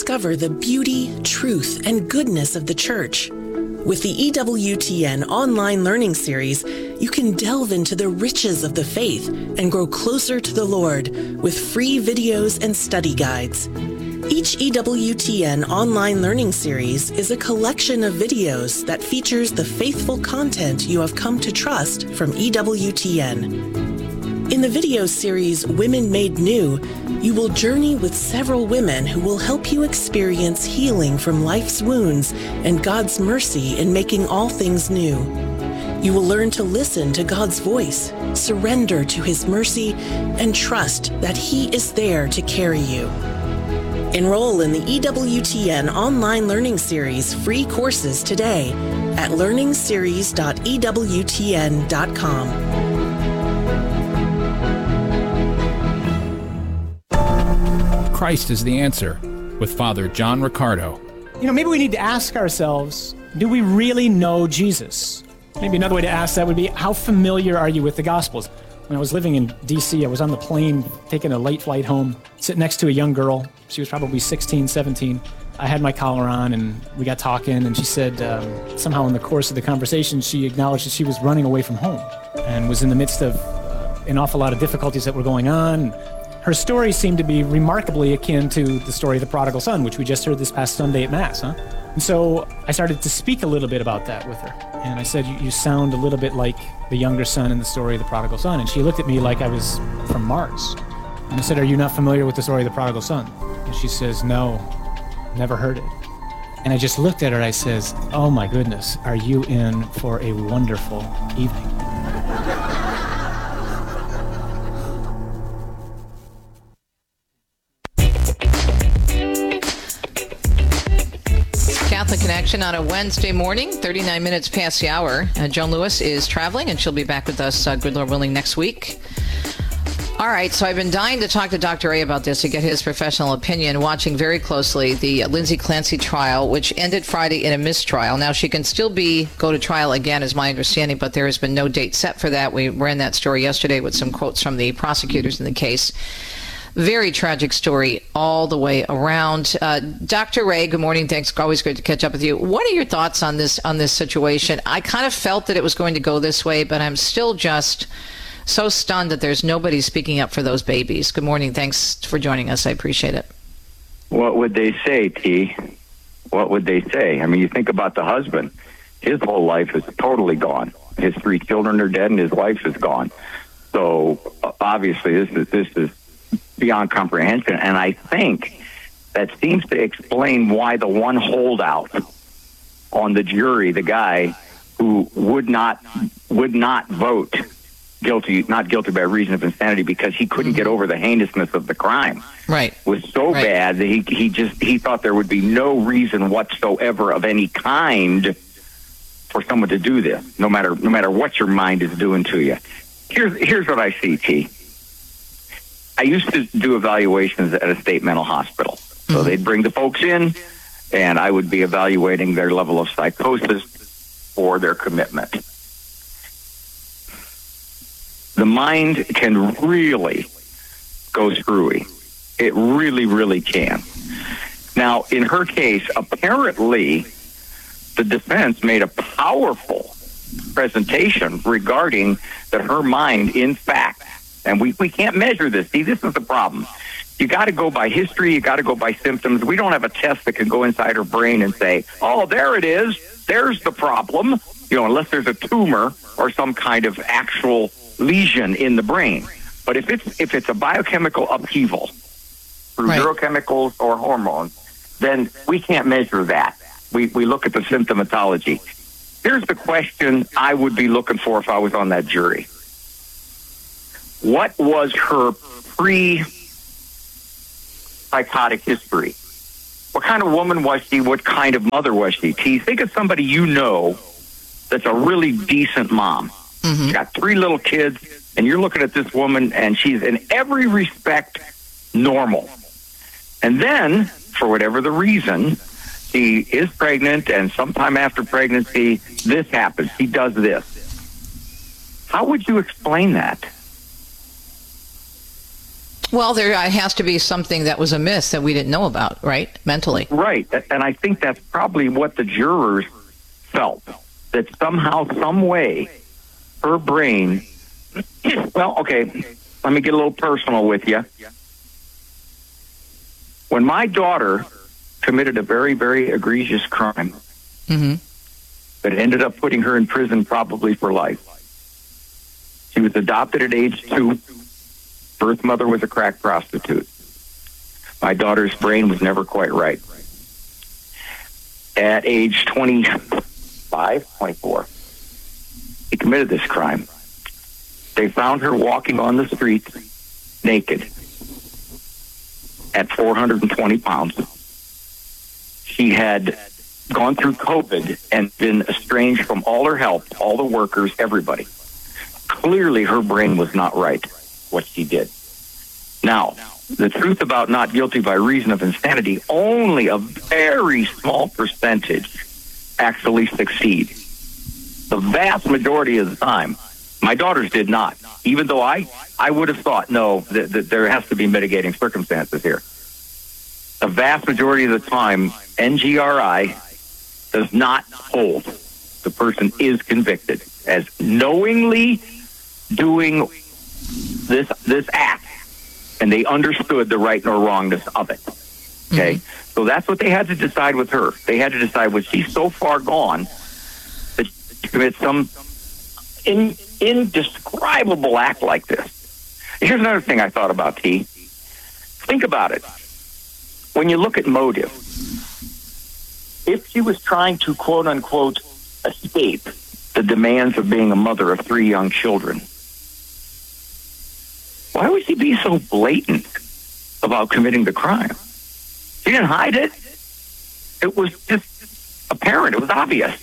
discover the beauty, truth, and goodness of the church. With the EWTN online learning series, you can delve into the riches of the faith and grow closer to the Lord with free videos and study guides. Each EWTN online learning series is a collection of videos that features the faithful content you have come to trust from EWTN. In the video series, Women Made New, you will journey with several women who will help you experience healing from life's wounds and God's mercy in making all things new. You will learn to listen to God's voice, surrender to His mercy, and trust that He is there to carry you. Enroll in the EWTN online learning series free courses today at learningseries.ewtn.com. Christ is the Answer with Father John Riccardo. Maybe we need to ask ourselves, do we really know Jesus? Maybe another way to ask that would be, how familiar are you with the Gospels? When I was living in D.C., I was on the plane taking a late flight home, sitting next to a young girl. She was probably 16, 17. I had my collar on, and we got talking, and she said somehow in the course of the conversation, she acknowledged that she was running away from home and was in the midst of an awful lot of difficulties that were going on. Her story seemed to be remarkably akin to the story of the prodigal son, which we just heard this past Sunday at Mass, And so I started to speak a little bit about that with her. And I said, you sound a little bit like the younger son in the story of the prodigal son. And she looked at me like I was from Mars. And I said, are you not familiar with the story of the prodigal son? And she says, no, never heard it. And I just looked at her and I says, oh my goodness, are you in for a wonderful evening? Catholic Connection on a Wednesday morning, 39 minutes past the hour. Joan Lewis is traveling, and she'll be back with us, good Lord willing, next week. All right, so I've been dying to talk to Dr. A about this to get his professional opinion, watching very closely the Lindsay Clancy trial, which ended Friday in a mistrial. Now, she can still go to trial again, is my understanding, but there has been no date set for that. We ran that story yesterday with some quotes from the prosecutors in the case. Very tragic story all the way around. Dr. Ray, good morning. Thanks. Always good to catch up with you. What are your thoughts on this situation? I kind of felt that it was going to go this way, but I'm still just so stunned that there's nobody speaking up for those babies. Good morning. Thanks for joining us. I appreciate it. What would they say, T? What would they say? I mean, you think about the husband. His whole life is totally gone. His 3 children are dead and his wife is gone. So obviously this is beyond comprehension, and I think that seems to explain why the one holdout on the jury, the guy who would not vote guilty, not guilty by reason of insanity, because he couldn't get over the heinousness of the crime, right, was so bad that he thought there would be no reason whatsoever of any kind for someone to do this, no matter what your mind is doing to you. Here's what I see, T. I used to do evaluations at a state mental hospital. So they'd bring the folks in, and I would be evaluating their level of psychosis or their commitment. The mind can really go screwy. It really, really can. Now, in her case, apparently, the defense made a powerful presentation regarding that her mind, in fact, and we can't measure this. See, this is the problem. You got to go by history. You got to go by symptoms. We don't have a test that can go inside her brain and say, oh, there it is. There's the problem. Unless there's a tumor or some kind of actual lesion in the brain. But if it's a biochemical upheaval through neurochemicals or hormones, then we can't measure that. We look at the symptomatology. Here's the question I would be looking for if I was on that jury. What was her pre-psychotic history? What kind of woman was she? What kind of mother was she? Think of somebody that's a really decent mom. She's got 3 little kids, and you're looking at this woman, and she's in every respect normal. And then, for whatever the reason, she is pregnant, and sometime after pregnancy, this happens. She does this. How would you explain that? Well, there has to be something that was amiss that we didn't know about, right? Mentally. Right. And I think that's probably what the jurors felt, that somehow, some way, her brain, well, okay, let me get a little personal with you. When my daughter committed a very, very egregious crime that ended up putting her in prison probably for life, she was adopted at age 2. Birth mother was a crack prostitute. My daughter's brain was never quite right. At age 24, he committed this crime. They found her walking on the street naked at 420 pounds. She had gone through COVID and been estranged from all her help, all the workers, everybody. Clearly, her brain was not right, what she did. Now, the truth about not guilty by reason of insanity, only a very small percentage actually succeed. The vast majority of the time, my daughters did not, even though I would have thought, no, that there has to be mitigating circumstances here. The vast majority of the time, NGRI does not hold. The person is convicted as knowingly doing this act, and they understood the right nor wrongness of it. Okay? So that's what they had to decide with her. They had to decide, was she so far gone that she commit some indescribable act like this? Here's another thing I thought about, T. Think about it. When you look at motive, if she was trying to, quote-unquote, escape the demands of being a mother of 3 young children, why would she be so blatant about committing the crime? She didn't hide it. It was just apparent. It was obvious.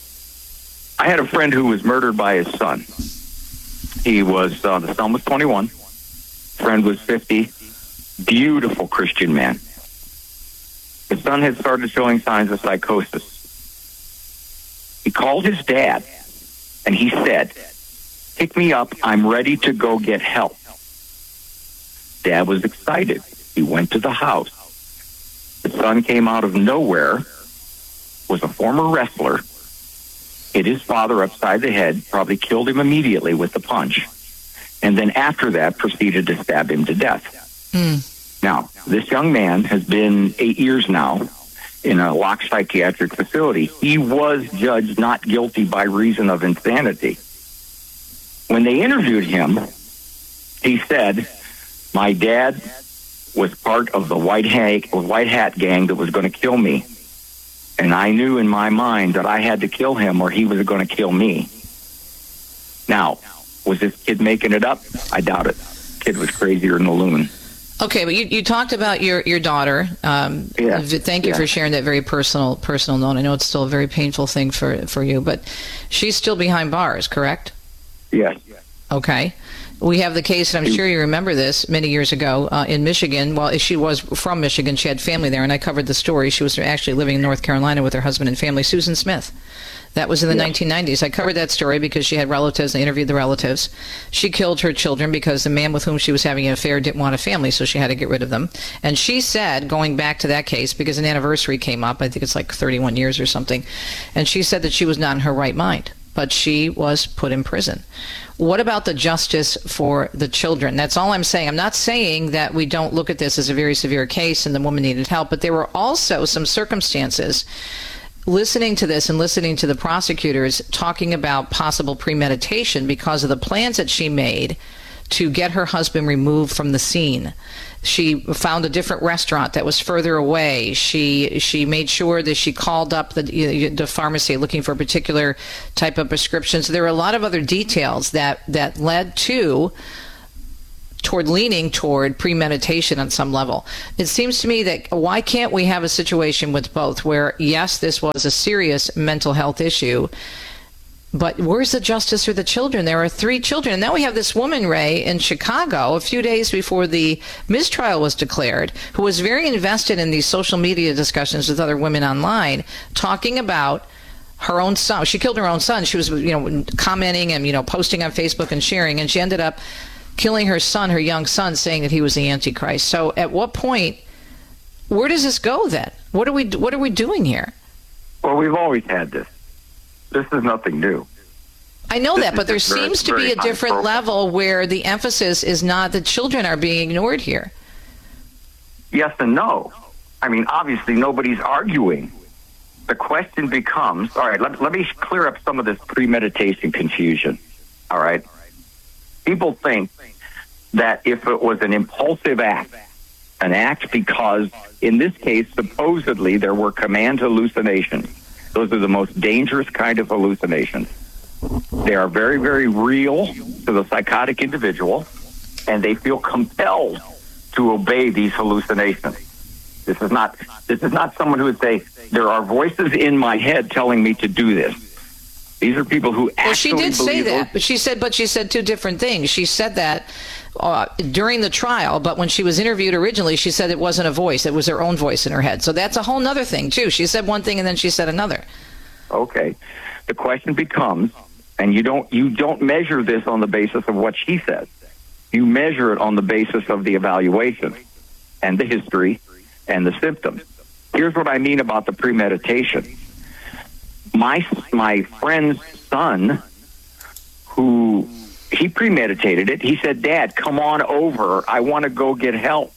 I had a friend who was murdered by his son. He was, the son was 21. Friend was 50. Beautiful Christian man. His son had started showing signs of psychosis. He called his dad, and he said, "Pick me up. I'm ready to go get help." Dad was excited. He went to the house. The son came out of nowhere, was a former wrestler, hit his father upside the head, probably killed him immediately with the punch, and then after that proceeded to stab him to death. Now, this young man has been 8 years now in a locked psychiatric facility. He was judged not guilty by reason of insanity. When they interviewed him, he said, "My dad was part of the white hat gang that was going to kill me. And I knew in my mind that I had to kill him or he was going to kill me." Now, was this kid making it up? I doubt it. Kid was crazier than a loon. Okay, but you talked about your daughter. Thank you for sharing that very personal note. I know it's still a very painful thing for you, but she's still behind bars, correct? Yes. Okay. We have the case, and I'm sure you remember this, many years ago in Michigan. Well, she was from Michigan. She had family there, and I covered the story. She was actually living in North Carolina with her husband and family, Susan Smith. That was in the 1990s. I covered that story because she had relatives. I interviewed the relatives. She killed her children because the man with whom she was having an affair didn't want a family, so she had to get rid of them. And she said, going back to that case, because an anniversary came up, I think it's like 31 years or something, and she said that she was not in her right mind, but she was put in prison. What about the justice for the children? That's all I'm saying. I'm not saying that we don't look at this as a very severe case and the woman needed help, but there were also some circumstances, listening to this and listening to the prosecutors talking about possible premeditation because of the plans that she made to get her husband removed from the scene. She found a different restaurant that was further away. She made sure that she called up the pharmacy looking for a particular type of prescriptions. There were a lot of other details that led leaning toward premeditation on some level. It seems to me that why can't we have a situation with both where, yes, this was a serious mental health issue, but where's the justice for the children? There are 3 children. And now we have this woman, Ray, in Chicago, a few days before the mistrial was declared, who was very invested in these social media discussions with other women online, talking about her own son. She killed her own son. She was, commenting and, posting on Facebook and sharing, and she ended up killing her son, her young son, saying that he was the Antichrist. So at what point, where does this go then? What are we doing here? Well, we've always had this. This is nothing new. I know that, but there seems to be a different level where the emphasis is not that children are being ignored here. Yes and no. I mean, obviously, nobody's arguing. The question becomes, all right, let me clear up some of this premeditation confusion, all right? People think that if it was an impulsive act, an act because, in this case, supposedly there were command hallucinations. Those are the most dangerous kind of hallucinations. They are very, very real to the psychotic individual, and they feel compelled to obey these hallucinations. This is not someone who would say, there are voices in my head telling me to do this. These are people who actually she did say that, those. but she said two different things. She said that during the trial, but when she was interviewed originally, she said it wasn't a voice. It was her own voice in her head. So that's a whole other thing, too. She said one thing and then she said another. Okay. The question becomes, and you don't measure this on the basis of what she says. You measure it on the basis of the evaluation and the history and the symptoms. Here's what I mean about the premeditation. My friend's son, who he premeditated it, he said, "Dad, come on over. I want to go get help."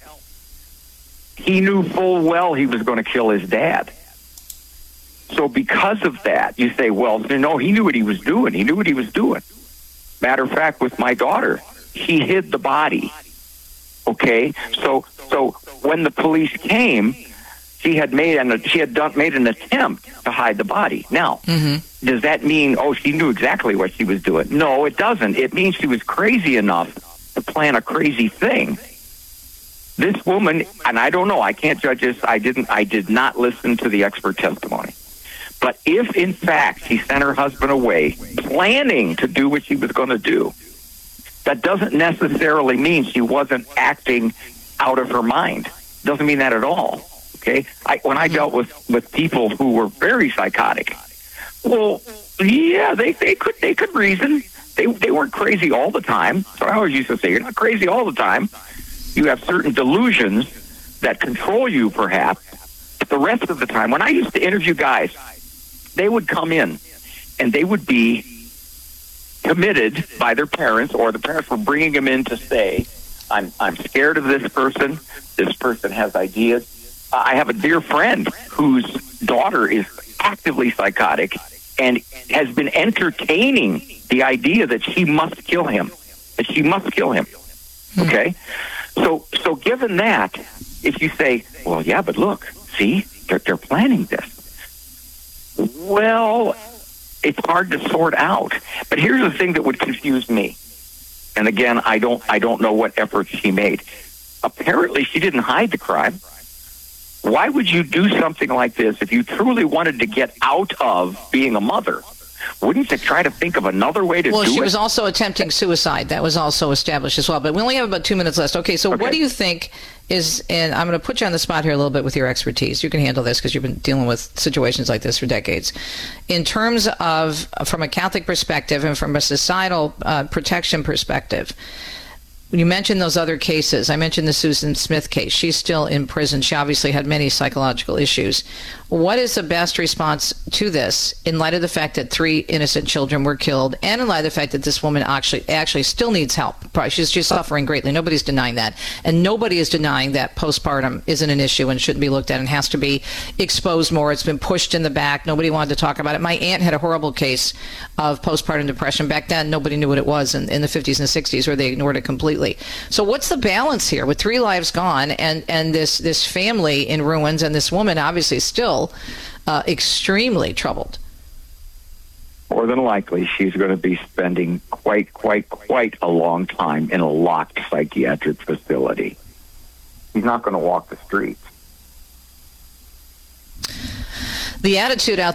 He knew full well he was going to kill his dad. So because of that, you say, well, no, he knew what he was doing. He knew what he was doing. Matter of fact, with my daughter, he hid the body. Okay? So when the police came, she had made an attempt to hide the body. Now, does that mean, she knew exactly what she was doing? No, it doesn't. It means she was crazy enough to plan a crazy thing. This woman, and I don't know, I can't judge this. I did not listen to the expert testimony. But if, in fact, she sent her husband away planning to do what she was going to do, that doesn't necessarily mean she wasn't acting out of her mind. Doesn't mean that at all. Okay? When I dealt with people who were very psychotic, well, yeah, they could reason. They weren't crazy all the time. So I always used to say, you're not crazy all the time. You have certain delusions that control you, perhaps. But the rest of the time, when I used to interview guys, they would come in and they would be committed by their parents, or the parents were bringing them in to say, I'm scared of this person. This person has ideas. I have a dear friend whose daughter is actively psychotic and has been entertaining the idea that she must kill him. Okay? So given that, if you say, well, yeah, but look, see, they're planning this. Well, it's hard to sort out. But here's the thing that would confuse me. And again, I don't know what efforts she made. Apparently, she didn't hide the crime. Why would you do something like this if you truly wanted to get out of being a mother? Wouldn't you try to think of another way to do it? Well, she was also attempting suicide. That was also established as well. But we only have about 2 minutes left. Okay, so what do you think is, and I'm going to put you on the spot here a little bit with your expertise. You can handle this because you've been dealing with situations like this for decades. In terms of, from a Catholic perspective and from a societal protection perspective, when you mentioned those other cases, I mentioned the Susan Smith case. She's still in prison. She obviously had many psychological issues. What is the best response to this in light of the fact that 3 innocent children were killed, and in light of the fact that this woman actually still needs help? She's suffering greatly. Nobody's denying that. And nobody is denying that postpartum isn't an issue and shouldn't be looked at and has to be exposed more. It's been pushed in the back. Nobody wanted to talk about it. My aunt had a horrible case of postpartum depression. Back then, nobody knew what it was in the 50s and 60s, or they ignored it completely. So what's the balance here with 3 lives gone and this family in ruins, and this woman obviously still extremely troubled? More than likely, she's going to be spending quite a long time in a locked psychiatric facility. She's not going to walk the streets. The attitude out